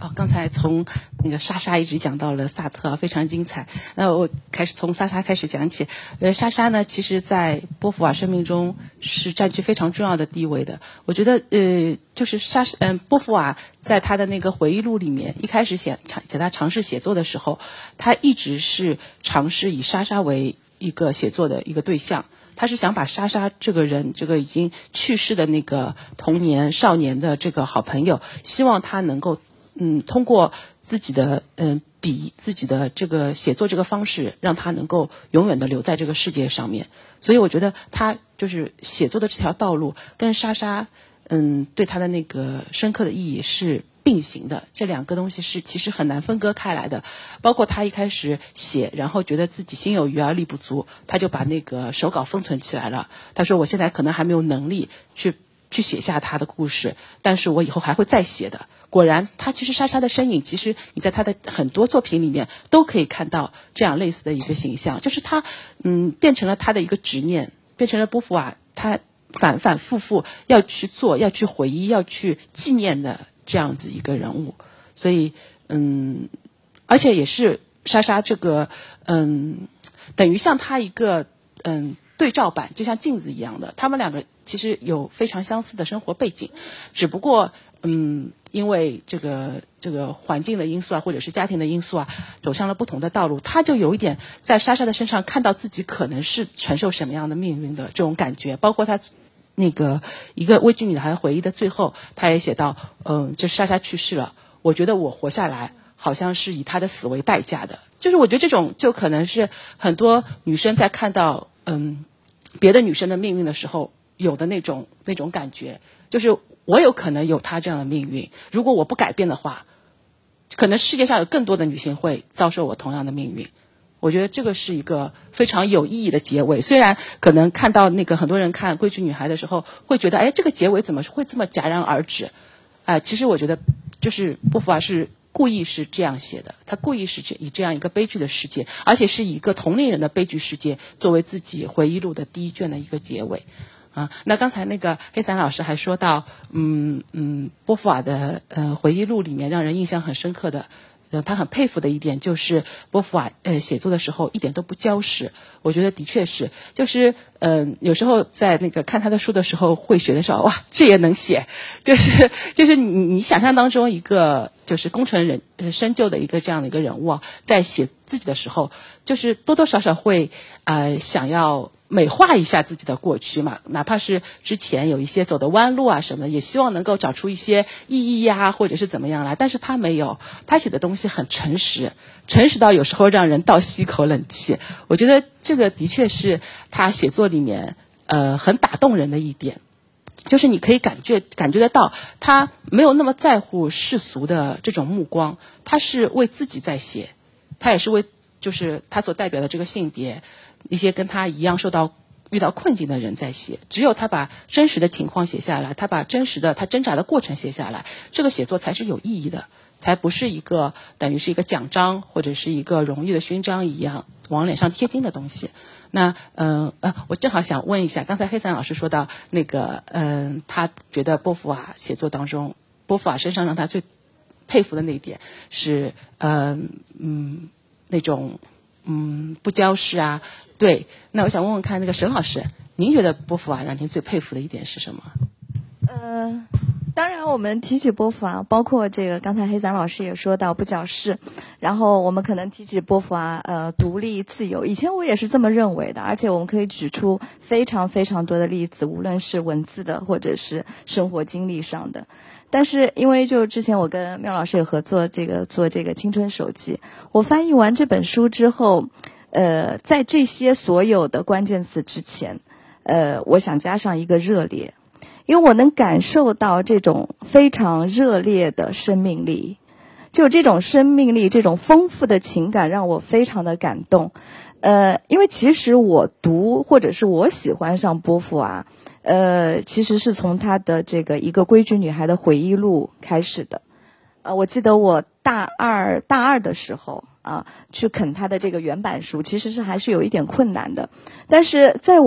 刚才从那个莎莎一直讲到了萨特，非常精彩。那我开始从莎莎开始讲起。莎莎呢，其实在波伏娃生命中是占据非常重要的地位的。我觉得就是波伏娃在她的那个回忆录里面，一开始在她尝试写作的时候，她一直是尝试以莎莎为一个写作的一个对象。他是想把莎莎这个人，这个已经去世的那个童年少年的这个好朋友，希望他能够通过自己的自己的这个写作这个方式，让他能够永远的留在这个世界上面。所以我觉得他就是写作的这条道路跟莎莎对他的那个深刻的意义是并行的，这两个东西是其实很难分割开来的。包括他一开始写，然后觉得自己心有余而力不足，他就把那个手稿封存起来了。他说我现在可能还没有能力去写下他的故事，但是我以后还会再写的。果然他其实莎莎的身影，其实你在他的很多作品里面都可以看到这样类似的一个形象，就是他变成了他的一个执念，变成了波伏娃他反反复复要去做、要去回忆、要去纪念的这样子一个人物。所以而且也是莎莎这个等于像他一个对照版，就像镜子一样的，他们两个其实有非常相似的生活背景，只不过因为这个环境的因素啊，或者是家庭的因素啊，走上了不同的道路。他就有一点在莎莎的身上看到自己可能是承受什么样的命运的这种感觉。包括他那个一个微剧女孩回忆的最后，他也写到就是莎莎去世了，我觉得我活下来好像是以她的死为代价的。就是我觉得这种就可能是很多女生在看到别的女生的命运的时候有的那种感觉，就是我有可能有她这样的命运，如果我不改变的话，可能世界上有更多的女性会遭受我同样的命运。我觉得这个是一个非常有意义的结尾。虽然可能看到那个很多人看《归去女孩》的时候会觉得，哎，这个结尾怎么会这么戛然而止？其实我觉得就是波伏娃是故意是这样写的，他故意是以这样一个悲剧的世界，而且是以一个同龄人的悲剧世界作为自己回忆录的第一卷的一个结尾。那刚才那个黑伞老师还说到，波伏娃的回忆录里面让人印象很深刻的，他很佩服的一点就是波伏娃写作的时候一点都不娇饰。我觉得的确是，就是有时候在那个看他的书的时候会觉得说，哇，这也能写，就是你想象当中一个就是功成身就的一个这样的一个人物啊，在写自己的时候，就是多多少少会想要美化一下自己的过去嘛，哪怕是之前有一些走的弯路啊什么的，也希望能够找出一些意义呀，或者是怎么样来。但是他没有，他写的东西很诚实到有时候让人倒吸一口冷气。我觉得这个的确是他写作里面很打动人的一点，就是你可以感觉得到，他没有那么在乎世俗的这种目光，他是为自己在写，他也是为就是他所代表的这个性别，一些跟他一样遇到困境的人在写。只有他把真实的情况写下来，他把真实的他挣扎的过程写下来，这个写作才是有意义的，才不是一个等于是一个奖章或者是一个荣誉的勋章一样往脸上贴金的东西。那我正好想问一下，刚才黑伞老师说到那个他觉得波伏娃写作当中，波伏娃身上让他最佩服的那一点是那种不娇饰啊。对，那我想问问看那个沈老师，您觉得波伏娃让您最佩服的一点是什么？ 当然我们提起波伏娃，包括这个刚才黑伞老师也说到不矫饰，然后我们可能提起波伏娃独立自由，以前我也是这么认为的，而且我们可以举出非常非常多的例子，无论是文字的或者是生活经历上的。但是因为就之前我跟妙老师也合作做这个青春手记，我翻译完这本书之后，在这些所有的关键词之前，我想加上一个热烈。因为我能感受到这种非常热烈的生命力，就这种生命力，这种丰富的情感让我非常的感动。因为其实我读或者是我喜欢上波伏娃，其实是从她的这个一个规矩女孩的回忆录开始的。我记得我大二的时候去啃她的这个原版书，其实是还是有一点困难的，但是在